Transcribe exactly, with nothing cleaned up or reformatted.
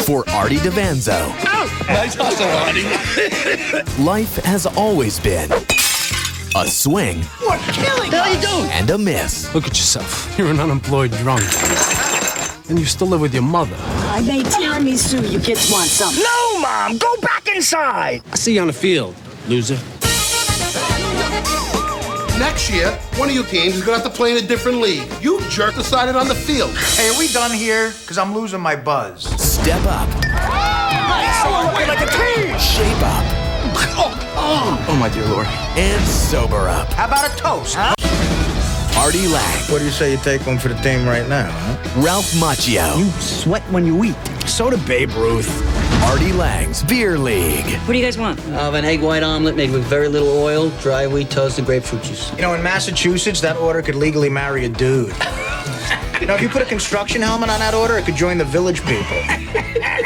For Artie DeVanzo. Oh, nice hustle, Artie. Life has always been a swing. What killing? How you doing? And a miss. Look at yourself. You're an unemployed drunk. And you still live with your mother. I made tiramisu. You kids want some? No, Mom. Go back inside. I see you on the field, loser. Next year, one of you teams is gonna have to play in a different league. You jerk decided on the field. Hey, are we done here? Because I'm losing my buzz. Step up. Oh, like a team. Shape up. Oh, oh. oh, my dear Lord. And sober up. How about a toast? Huh? Artie Lang. What do you say you take one for the team right now, huh? Ralph Macchio. You sweat when you eat. So did Babe Ruth. Artie Lang's Beer League. What do you guys want? I have an egg white omelet made with very little oil, dry wheat toast, and grapefruit juice. You know, in Massachusetts, that order could legally marry a dude. You know, if you put a construction helmet on that order, it could join the village people.